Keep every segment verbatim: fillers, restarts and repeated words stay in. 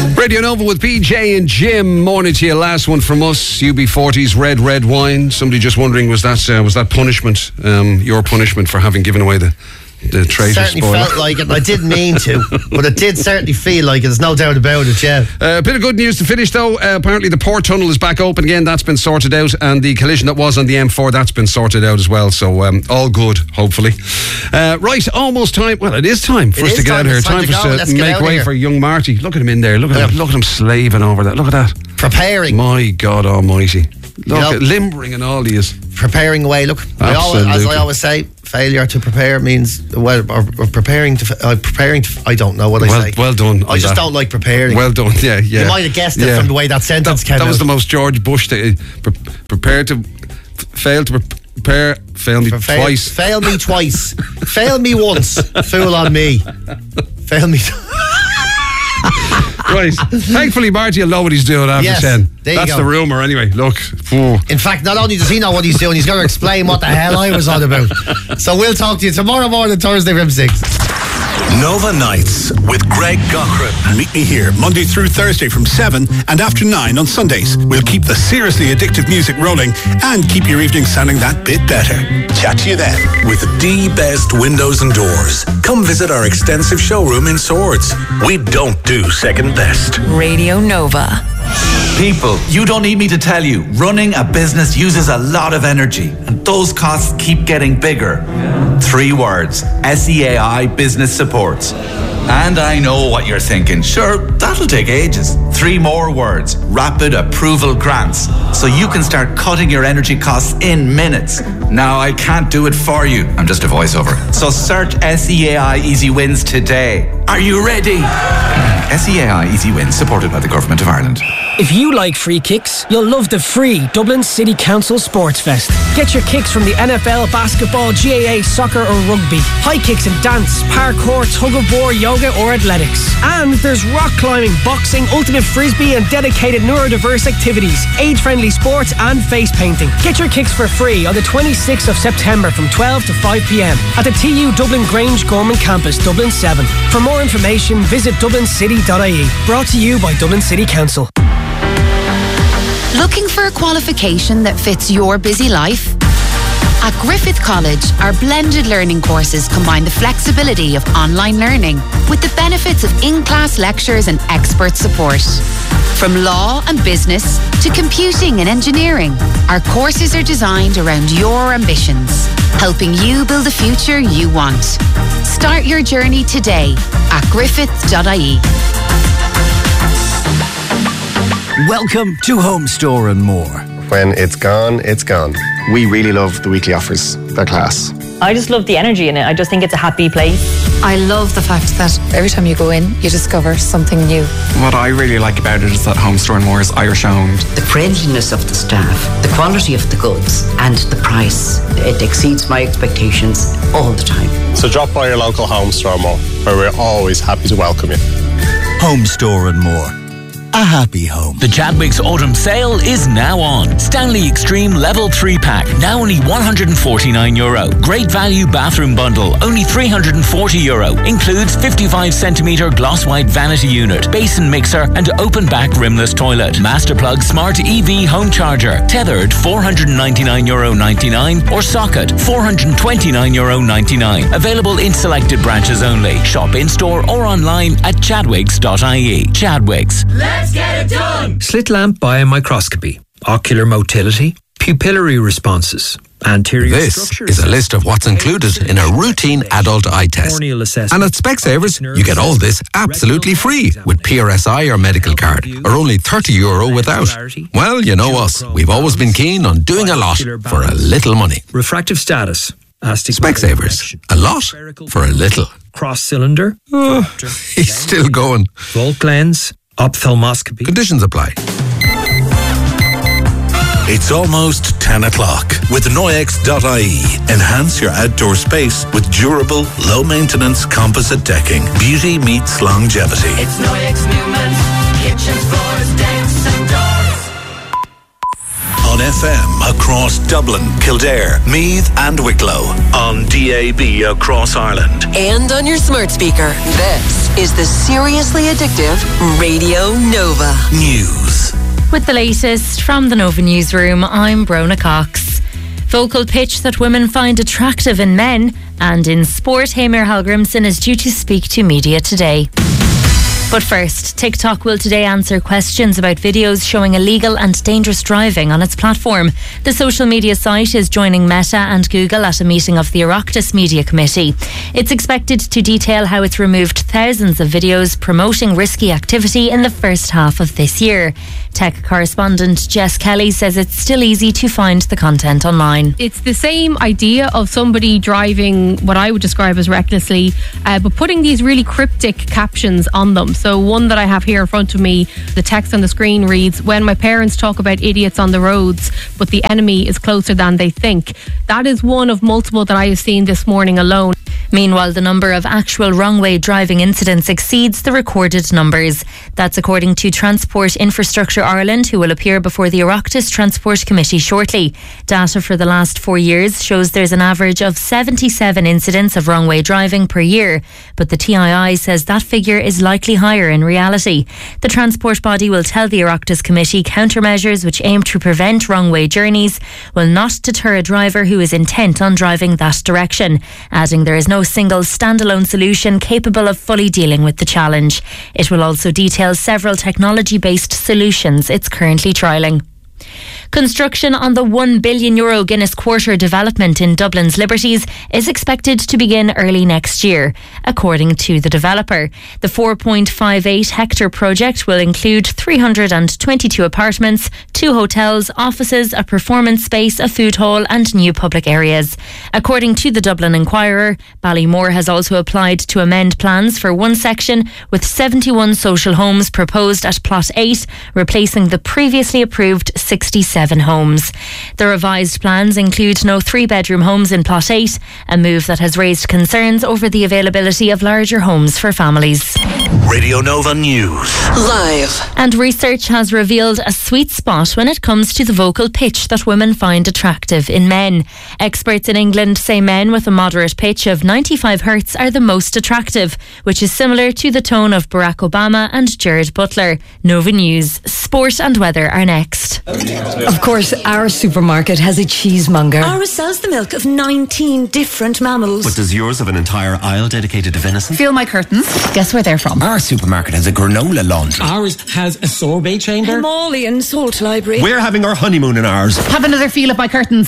Radio Nova with P J and Jim. Morning to you. Last one from us. U B forty's Red Red Wine. Somebody just wondering, was that uh, was that punishment? Um, your punishment for having given away the the traitor certainly spoiler? Felt like it. I didn't mean to, but it did certainly feel like it. There's no doubt about it. Yeah. Uh, a bit of good news to finish though. Uh, apparently the Port Tunnel is back open again. That's been sorted out, and the collision that was on the M four, that's been sorted out as well. So um, all good, hopefully. Uh, right, almost time. Well, it is time for It us to is get time. out of here. It's time Time to for go. us Let's to get make out of way here. for young Marty. Look at him in there. Look at Yeah. him. Look at him slaving over that. Look at that. Preparing. My God Almighty. Look You know- at limbering and all he is. Preparing away. Look, I always, as I Absolutely. always say, failure to prepare means well, or, or preparing to. Uh, preparing to. I don't know what I Well, say. well done. I on just that. don't like preparing. Well done. Yeah, yeah. You might have guessed it Yeah. from the way that sentence That, came that was out. the most George Bush thing. Pre- prepare to f- fail to pre- prepare. Fail me fail, twice. Fail me twice. Fail me once. Fool on me. Fail me. T- Right. Thankfully, Marty will know what he's doing after Yes, ten. there you That's go. the rumour, anyway. Look. Phew. In fact, not only does he know what he's doing, he's going to explain what the hell I was on about. So we'll talk to you tomorrow morning, Thursday from six. Nova Nights with Greg Cochran. Meet me here Monday through Thursday from seven and after nine on Sundays. We'll keep the seriously addictive music rolling and keep your evening sounding that bit better. Chat to you then. With the best windows and doors. Come visit our extensive showroom in Swords. We don't do second best. Radio Nova. People, you don't need me to tell you, running a business uses a lot of energy and those costs keep getting bigger. Three words, S E A I Business Support. And I know what you're thinking, sure, that'll take ages. Three more words, Rapid Approval Grants, so you can start cutting your energy costs in minutes. Now, I can't do it for you, I'm just a voiceover. So search S E A I Easy Wins today. Are you ready? S E A I Easy Wins, supported by the Government of Ireland. If you like free kicks, you'll love the free Dublin City Council Sports Fest. Get your kicks from the N F L, basketball, G A A, soccer or rugby. High kicks in dance, parkour, tug-of-war, yoga or athletics. And there's rock climbing, boxing, ultimate frisbee and dedicated neurodiverse activities, age-friendly sports and face painting. Get your kicks for free on the twenty-sixth of September from twelve to five p.m. at the T U Dublin Grange Gorman Campus, Dublin seven. For more information, visit dublin city dot I E. Brought to you by Dublin City Council. Looking for a qualification that fits your busy life? At Griffith College, our blended learning courses combine the flexibility of online learning with the benefits of in-class lectures and expert support. From law and business to computing and engineering, our courses are designed around your ambitions, helping you build the future you want. Start your journey today at griffith dot I E. Welcome to Home Store and More. When it's gone, it's gone. We really love the weekly offers. They're class. I just love the energy in it. I just think it's a happy place. I love the fact that every time you go in, you discover something new. What I really like about it is that Home Store and More is Irish owned. The friendliness of the staff, the quality of the goods, and the price. It exceeds my expectations all the time. So drop by your local Home Store More, where we're always happy to welcome you. Home Store and More. A happy home. The Chadwick's Autumn Sale is now on. Stanley Extreme Level three pack, now only one hundred forty-nine euro. Great value bathroom bundle, only three hundred forty euro. Includes fifty-five centimetre gloss white vanity unit, basin mixer and open back rimless toilet. Masterplug Smart E V home charger. Tethered four hundred ninety-nine euro ninety-nine or socket four hundred twenty-nine euro ninety-nine. Available in selected branches only. Shop in store or online at chadwicks dot I E. Chadwick's. Let's get it done! Slit lamp biomicroscopy, ocular motility, pupillary responses, anterior This is a list of what's included in a routine adult eye test. And at Specsavers, you get all this absolutely free with P R S I or medical card, or only thirty euro without. Well, you know us. We've always been keen on doing a lot for a little money. Refractive status. Specsavers. A lot for a little. Cross cylinder. Oh, he's still going. Volt lens. Ophthalmoscopy. Conditions apply. It's almost ten o'clock with Noyex dot I E. Enhance your outdoor space with durable, low-maintenance composite decking. Beauty meets longevity. It's Noyex Newman. Kitchens, floors, decks and doors. On F M across Dublin, Kildare, Meath and Wicklow. On D A B across Ireland. And on your smart speaker. This is the seriously addictive Radio Nova News. With the latest from the Nova Newsroom, I'm Brona Cox. Vocal pitch that women find attractive in men. And in sport, Heimir Hallgrimsson is due to speak to media today. But first, TikTok will today answer questions about videos showing illegal and dangerous driving on its platform. The social media site is joining Meta and Google at a meeting of the Oireachtas Media Committee. It's expected to detail how it's removed thousands of videos promoting risky activity in the first half of this year. Tech correspondent Jess Kelly says it's still easy to find the content online. It's the same idea of somebody driving what I would describe as recklessly, uh, but putting these really cryptic captions on them. So one that I have here in front of me, the text on the screen reads, "When my parents talk about idiots on the roads, but the enemy is closer than they think." That is one of multiple that I have seen this morning alone. Meanwhile, the number of actual wrong-way driving incidents exceeds the recorded numbers. That's according to Transport Infrastructure Ireland, who will appear before the Oireachtas Transport Committee shortly. Data for the last four years shows there's an average of seventy-seven incidents of wrong-way driving per year, but the T I I says that figure is likely higher in reality. The transport body will tell the Oireachtas Committee countermeasures which aim to prevent wrong-way journeys will not deter a driver who is intent on driving that direction, adding there is no single standalone solution capable of fully dealing with the challenge. It will also detail several technology-based solutions it's currently trialling. Construction on the one billion euro Guinness Quarter development in Dublin's Liberties is expected to begin early next year, according to the developer. The four point five eight hectare project will include three hundred twenty-two apartments, two hotels, offices, a performance space, a food hall and new public areas. According to the Dublin Inquirer, Ballymore has also applied to amend plans for one section with seventy-one social homes proposed at Plot eight, replacing the previously approved sixty-seven homes. The revised plans include no three-bedroom homes in Plot eight, a move that has raised concerns over the availability of larger homes for families. Radio Nova News. Live. And research has revealed a sweet spot when it comes to the vocal pitch that women find attractive in men. Experts in England say men with a moderate pitch of ninety-five hertz are the most attractive, which is similar to the tone of Barack Obama and Jared Butler. Nova News. Sport and weather are next. Of course, our supermarket has a cheesemonger. Ours sells the milk of nineteen different mammals. But does yours have an entire aisle dedicated to venison? Feel my curtains. Guess where they're from? Our supermarket has a granola laundry. Ours has a sorbet chamber. Himalayan salt library. We're having our honeymoon in ours. Have another feel of my curtains.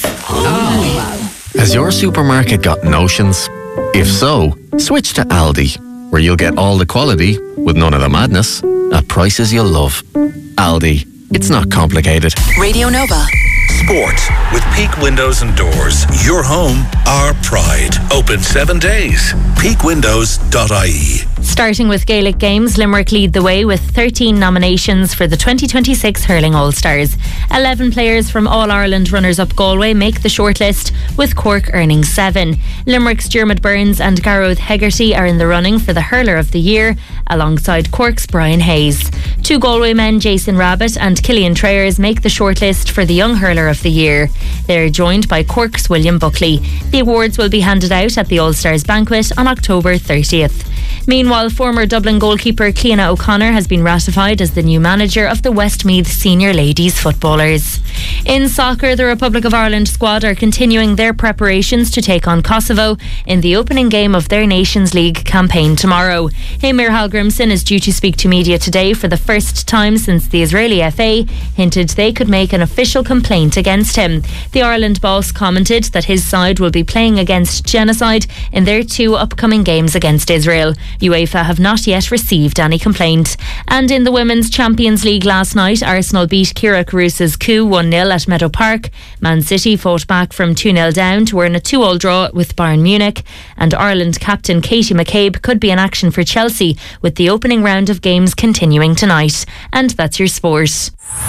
Oh. Has your supermarket got notions? If so, switch to Aldi, where you'll get all the quality with none of the madness at prices you'll love. Aldi. It's not complicated. Radio Nova. Sport with Peak Windows and Doors. Your home, our pride. Open seven days. peak windows dot I E. Starting with Gaelic Games, Limerick lead the way with thirteen nominations for the twenty twenty-six Hurling All-Stars. eleven players from All-Ireland runners-up Galway make the shortlist, with Cork earning seven. Limerick's Dermot Burns and Gareth Hegarty are in the running for the Hurler of the Year, alongside Cork's Brian Hayes. Two Galway men, Jason Rabbit and Killian Trayers, make the shortlist for the Young Hurler of the Year. They're joined by Cork's William Buckley. The awards will be handed out at the All-Stars banquet on October thirtieth. Meanwhile, former Dublin goalkeeper Cleona O'Connor has been ratified as the new manager of the Westmeath Senior Ladies footballers. In soccer, the Republic of Ireland squad are continuing their preparations to take on Kosovo in the opening game of their Nations League campaign tomorrow. Heimir Hallgrimsson is due to speak to media today for the first time since the Israeli F A hinted they could make an official complaint against him. The Ireland boss commented that his side will be playing against genocide in their two upcoming games against Israel. UEFA have not yet received any complaint. And in the Women's Champions League last night, Arsenal beat Kira Carusa's coup one nil at Meadow Park. Man City fought back from two nil down to earn a two all draw with Bayern Munich. And Ireland captain Katie McCabe could be in action for Chelsea with the opening round of games continuing tonight. And that's your sport.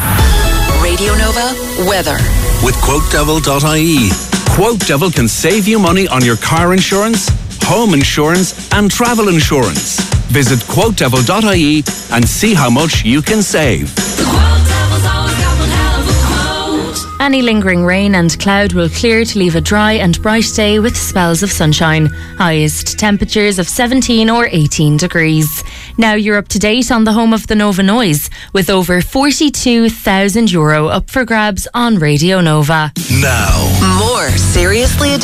Radio Nova weather. With quote devil dot I E. Quote Devil can save you money on your car insurance, home insurance and travel insurance. Visit quote devil dot I E and see how much you can save. The Quote Devil's always got one hell of a quote. Any lingering rain and cloud will clear to leave a dry and bright day with spells of sunshine. Highest temperatures of seventeen or eighteen degrees. Now you're up to date on the home of the Nova Noise, with over forty-two thousand euro up for grabs on Radio Nova. Now, more Seriously Addictive